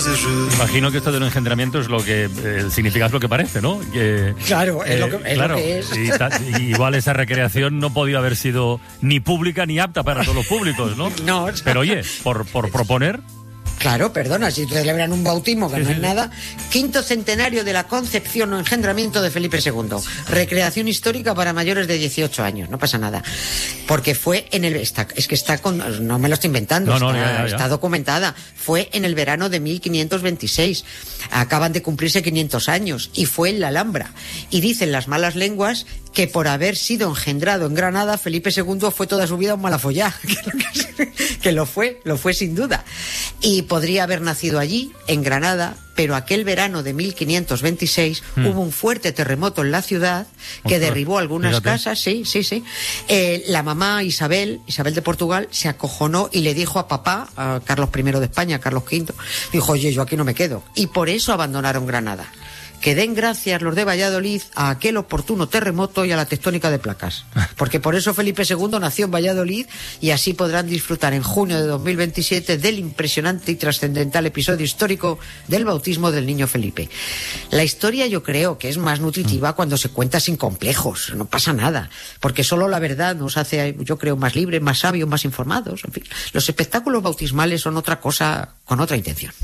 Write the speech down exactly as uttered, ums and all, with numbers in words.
Imagino que esto del engendramiento es lo que eh, significa es lo que parece, ¿no? Que, claro, es, eh, lo, que, es claro, lo que es. Y, ta, y igual esa recreación no podía haber sido ni pública ni apta para todos los públicos, ¿no? No. Pero oye, por, por proponer... Claro, perdona, si celebran un bautismo que no es nada. Quinto centenario de la concepción o engendramiento de Felipe segundo. Recreación histórica para mayores de dieciocho años, no pasa nada. Porque fue en el... Está, es que está con... No me lo estoy inventando, no, no, está, ya, ya, ya. está documentada. Fue en el verano de mil quinientos veintiséis. Acaban de cumplirse quinientos años. Y fue en la Alhambra. Y dicen las malas lenguas que por haber sido engendrado en Granada, Felipe segundo fue toda su vida un malafollá. Que lo fue, lo fue sin duda. Y podría haber nacido allí, en Granada, pero aquel verano de mil quinientos veintiséis mm. hubo un fuerte terremoto en la ciudad que Ostras, derribó algunas fíjate. casas, sí, sí, sí. Eh, la mamá Isabel, Isabel de Portugal, se acojonó y le dijo a papá, a Carlos primero de España, Carlos quinto, dijo, oye, yo aquí no me quedo. Y por eso abandonaron Granada. Que den gracias los de Valladolid a aquel oportuno terremoto y a la tectónica de placas. Porque por eso Felipe segundo nació en Valladolid y así podrán disfrutar en junio de dos mil veintisiete del impresionante y trascendental episodio histórico del bautismo del niño Felipe. La historia yo creo que es más nutritiva cuando se cuenta sin complejos, no pasa nada, porque solo la verdad nos hace, yo creo, más libres, más sabios, más informados, en fin. Los espectáculos bautismales son otra cosa con otra intención.